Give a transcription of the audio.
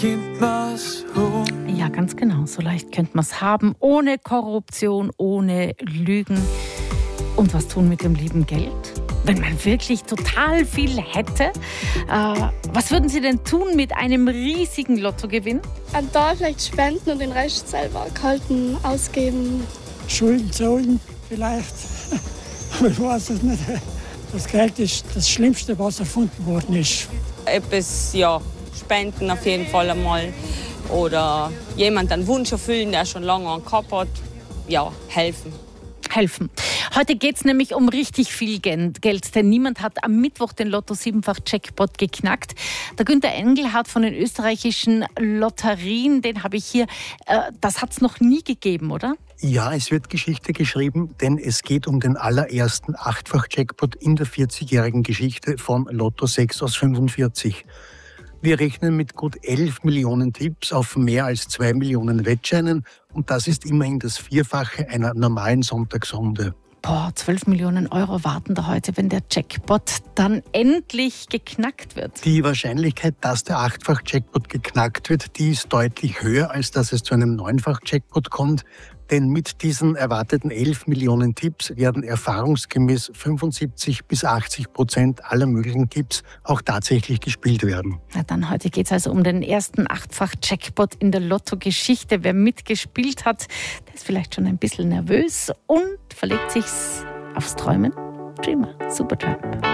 Ja, ganz genau. So leicht könnte man es haben. Ohne Korruption, ohne Lügen. Und was tun mit dem lieben Geld? Wenn man wirklich total viel hätte. Was würden Sie denn tun mit einem riesigen Lottogewinn? An da vielleicht spenden und den Rest selber halten, ausgeben. Schulden zahlen vielleicht. Aber ich weiß es nicht. Das Geld ist das Schlimmste, was erfunden worden ist. Etwas, spenden auf jeden Fall einmal. Oder jemand einen Wunsch erfüllen, der schon lange einen gehabt hat. Ja, helfen. Heute geht es nämlich um richtig viel Geld, denn niemand hat am Mittwoch den Lotto-7-fach-Jackpot geknackt. Der Günther Engelhardt von den österreichischen Lotterien, den habe ich hier, das hat es noch nie gegeben, oder? Ja, es wird Geschichte geschrieben, denn es geht um den allerersten 8-fach-Jackpot in der 40-jährigen Geschichte von Lotto 6 aus 45. Wir rechnen mit gut 11 Millionen Tipps auf mehr als 2 Millionen Wettscheinen und das ist immerhin das Vierfache einer normalen Sonntagsrunde. 12 Millionen Euro warten da heute, wenn der Jackpot dann endlich geknackt wird. Die Wahrscheinlichkeit, dass der 8-fach-Jackpot geknackt wird, die ist deutlich höher, als dass es zu einem 9-fach-Jackpot kommt. Denn mit diesen erwarteten 11 Millionen Tipps werden erfahrungsgemäß 75-80% aller möglichen Tipps auch tatsächlich gespielt werden. Na dann, heute geht es also um den ersten 8-fach-Jackpot in der Lotto-Geschichte. Wer mitgespielt hat, der ist vielleicht schon ein bisschen nervös und verlegt sich's aufs Träumen. Prima, Supertramp.